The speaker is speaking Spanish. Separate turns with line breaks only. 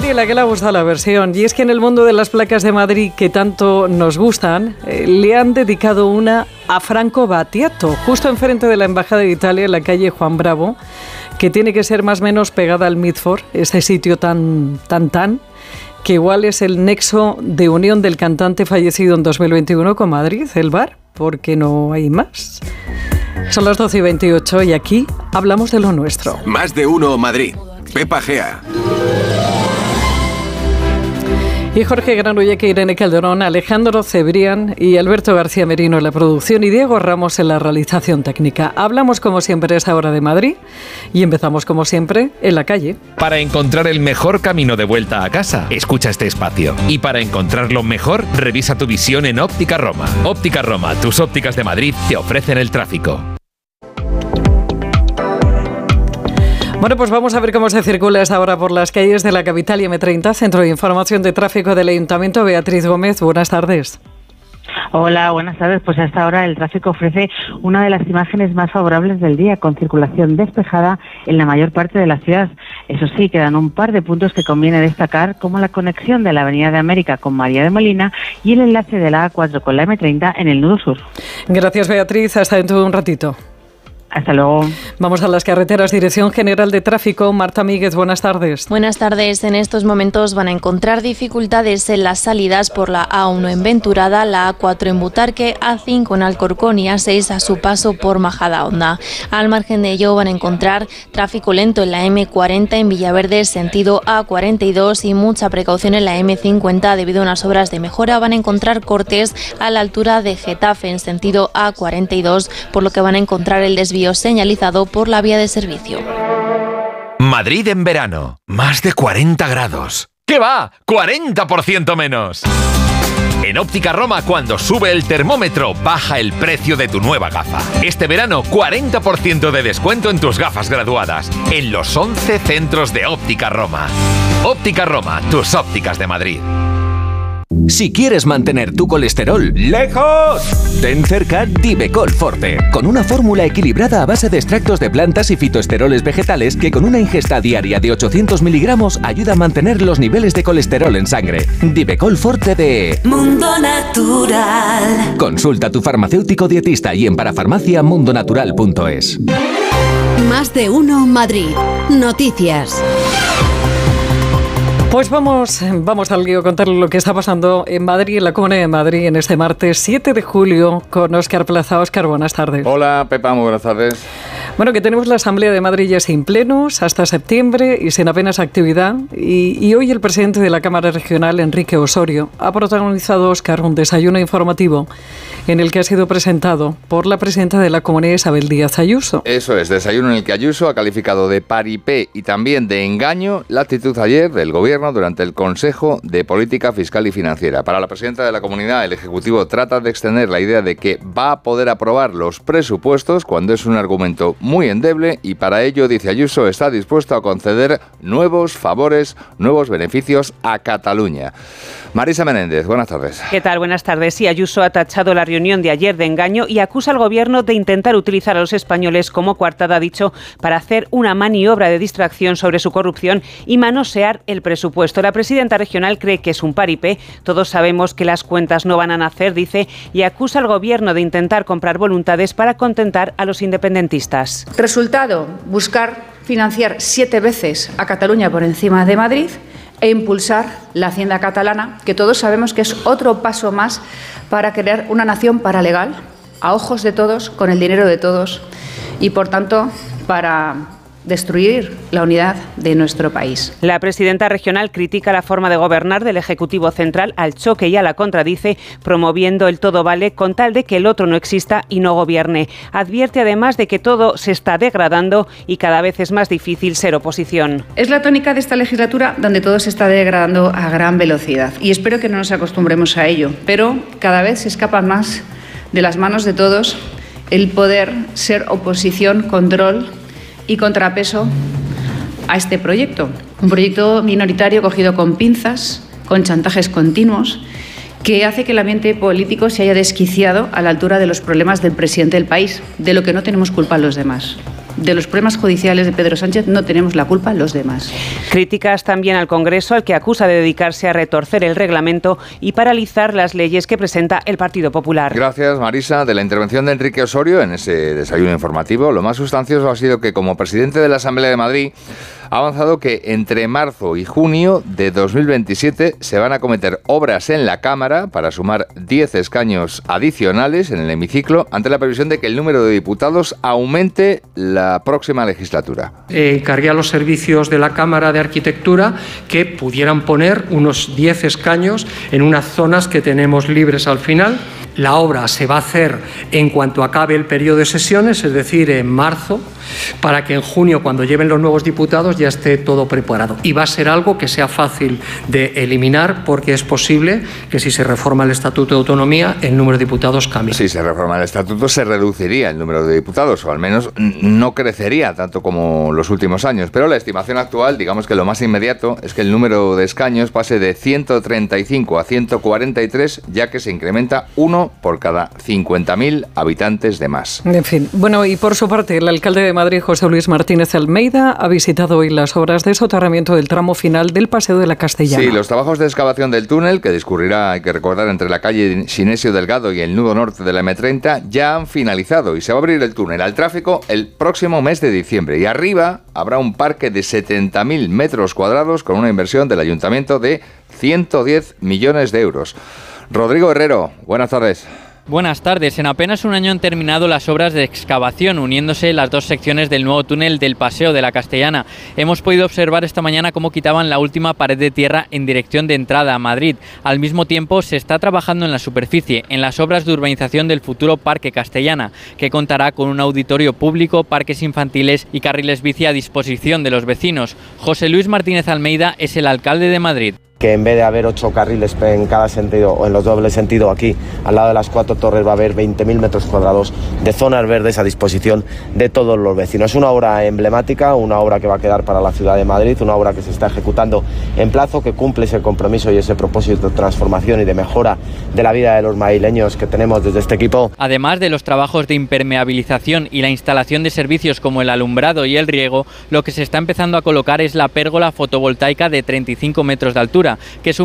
Gabriela, que le ha gustado la versión. Y es que en el mundo de las placas de Madrid que tanto nos gustan, le han dedicado una a Franco Battiato, justo enfrente de la Embajada de Italia, en la calle Juan Bravo, que tiene que ser más o menos pegada al Midford, ese sitio tan, que igual es el nexo de unión del cantante fallecido en 2021 con Madrid, el bar, porque no hay más. Son las 12:28 y aquí hablamos de lo nuestro.
Más de uno Madrid. Pepa Gea.
Y Jorge Granullaque, Irene Calderón, Alejandro Cebrián y Alberto García Merino en la producción y Diego Ramos en la realización técnica. Hablamos como siempre a esta hora de Madrid y empezamos como siempre en la calle.
Para encontrar el mejor camino de vuelta a casa, escucha este espacio. Y para encontrarlo mejor, revisa tu visión en Óptica Roma. Óptica Roma, tus ópticas de Madrid te ofrecen el tráfico.
Bueno, pues vamos a ver cómo se circula esta hora por las calles de la capital y M30, Centro de Información de Tráfico del Ayuntamiento. Beatriz Gómez, buenas tardes.
Hola, buenas tardes. Pues a esta hora el tráfico ofrece una de las imágenes más favorables del día, con circulación despejada en la mayor parte de la ciudad. Eso sí, quedan un par de puntos que conviene destacar, como la conexión de la Avenida de América con María de Molina y el enlace de la A4 con la M30 en el nudo sur.
Gracias, Beatriz. Hasta dentro de un ratito.
Hasta luego.
Vamos a las carreteras. Dirección General de Tráfico. Marta Míguez, buenas tardes.
Buenas tardes. En estos momentos van a encontrar dificultades en las salidas por la A1 en Venturada, la A4 en Butarque, A5 en Alcorcón y A6 a su paso por Majadahonda. Al margen de ello van a encontrar tráfico lento en la M40 en Villaverde, sentido A42, y mucha precaución en la M50 debido a unas obras de mejora. Van a encontrar cortes a la altura de Getafe en sentido A42, por lo que van a encontrar el desvío señalizado por la vía de servicio.
Madrid en verano, más de 40 grados. ¿Qué va? ¡40% menos! En Óptica Roma, cuando sube el termómetro, baja el precio de tu nueva gafa. Este verano, 40% de descuento en tus gafas graduadas, en los 11 centros de Óptica Roma. Óptica Roma, tus ópticas de Madrid.
Si quieres mantener tu colesterol lejos, ten cerca Divecol Forte, con una fórmula equilibrada a base de extractos de plantas y fitoesteroles vegetales que con una ingesta diaria de 800 miligramos ayuda a mantener los niveles de colesterol en sangre. Divecol Forte de
Mundo Natural.
Consulta a tu farmacéutico dietista y en parafarmaciamundonatural.es.
Más de uno Madrid. Noticias.
Pues vamos al lío, contarle lo que está pasando en Madrid, en la Comunidad de Madrid, en este martes 7 de julio, con Óscar Plaza. Óscar, buenas tardes.
Hola, Pepa, muy buenas tardes.
Bueno, que tenemos la Asamblea de Madrid ya sin plenos hasta septiembre y sin apenas actividad. Y hoy el presidente de la Cámara Regional, Enrique Osorio, ha protagonizado, Óscar, un desayuno informativo en el que ha sido presentado por la presidenta de la Comunidad, Isabel Díaz Ayuso.
Eso es, desayuno en el que Ayuso ha calificado de paripé y también de engaño la actitud ayer del Gobierno durante el Consejo de Política Fiscal y Financiera. Para la presidenta de la Comunidad, el Ejecutivo trata de extender la idea de que va a poder aprobar los presupuestos cuando es un argumento muy endeble y para ello, dice Ayuso, está dispuesto a conceder nuevos favores, nuevos beneficios a Cataluña. Marisa Menéndez, buenas tardes.
¿Qué tal? Buenas tardes. Sí, Ayuso ha tachado la reunión de ayer de engaño y acusa al Gobierno de intentar utilizar a los españoles como coartada, ha dicho, para hacer una maniobra de distracción sobre su corrupción y manosear el presupuesto. La presidenta regional cree que es un paripé. Todos sabemos que las cuentas no van a nacer, dice, y acusa al Gobierno de intentar comprar voluntades para contentar a los independentistas.
Resultado, buscar financiar 7 veces a Cataluña por encima de Madrid e impulsar la hacienda catalana, que todos sabemos que es otro paso más para crear una nación paralegal, a ojos de todos, con el dinero de todos, y por tanto para destruir la unidad de nuestro país.
La presidenta regional critica la forma de gobernar del Ejecutivo Central, al choque y a la contradice, promoviendo el todo vale con tal de que el otro no exista y no gobierne. Advierte además de que todo se está degradando y cada vez es más difícil ser oposición.
Es la tónica de esta legislatura donde todo se está degradando a gran velocidad y espero que no nos acostumbremos a ello, pero cada vez se escapa más de las manos de todos el poder ser oposición, control y contrapeso a este proyecto. Un proyecto minoritario cogido con pinzas, con chantajes continuos, que hace que el ambiente político se haya desquiciado a la altura de los problemas del presidente del país, de lo que no tenemos culpa los demás. De los problemas judiciales de Pedro Sánchez no tenemos la culpa los demás.
Críticas también al Congreso, al que acusa de dedicarse a retorcer el reglamento y paralizar las leyes que presenta el Partido Popular.
Gracias, Marisa. De la intervención de Enrique Osorio en ese desayuno informativo, lo más sustancioso ha sido que, como presidente de la Asamblea de Madrid, ha avanzado que entre marzo y junio de 2027 se van a acometer obras en la Cámara para sumar 10 escaños adicionales en el hemiciclo, ante la previsión de que el número de diputados aumente la próxima legislatura.
Encargué a los servicios de la Cámara de Arquitectura que pudieran poner unos 10 escaños en unas zonas que tenemos libres al final. La obra se va a hacer en cuanto acabe el periodo de sesiones, es decir, en marzo, para que en junio, cuando lleven los nuevos diputados, ya esté todo preparado. Y va a ser algo que sea fácil de eliminar, porque es posible que si se reforma el Estatuto de Autonomía, el número de diputados cambie.
Si se reforma el Estatuto, se reduciría el número de diputados, o al menos no crecería tanto como los últimos años. Pero la estimación actual, digamos que lo más inmediato, es que el número de escaños pase de 135 a 143, ya que se incrementa uno por cada 50.000 habitantes de más.
En fin, bueno, y por su parte, el alcalde de Madrid, José Luis Martínez Almeida, ha visitado hoy las obras de soterramiento del tramo final del Paseo de la Castellana.
Sí, los trabajos de excavación del túnel, que discurrirá, hay que recordar, entre la calle Sinesio Delgado y el nudo norte de la M30, ya han finalizado y se va a abrir el túnel al tráfico el próximo mes de diciembre. Y arriba habrá un parque de 70.000 metros cuadrados con una inversión del ayuntamiento de 110 millones de euros. Rodrigo Herrero, buenas tardes.
Buenas tardes. En apenas un año han terminado las obras de excavación, uniéndose las dos secciones del nuevo túnel del Paseo de la Castellana. Hemos podido observar esta mañana cómo quitaban la última pared de tierra en dirección de entrada a Madrid. Al mismo tiempo, se está trabajando en la superficie, en las obras de urbanización del futuro Parque Castellana, que contará con un auditorio público, parques infantiles y carriles bici a disposición de los vecinos. José Luis Martínez Almeida es el alcalde de Madrid.
Que en vez de haber 8 carriles en cada sentido o en los dobles sentidos aquí, al lado de las 4 torres, va a haber 20.000 metros cuadrados de zonas verdes a disposición de todos los vecinos. Es una obra emblemática, una obra que va a quedar para la ciudad de Madrid, una obra que se está ejecutando en plazo, que cumple ese compromiso y ese propósito de transformación y de mejora de la vida de los madrileños que tenemos desde este equipo.
Además de los trabajos de impermeabilización y la instalación de servicios como el alumbrado y el riego, lo que se está empezando a colocar es la pérgola fotovoltaica de 35 metros de altura, que es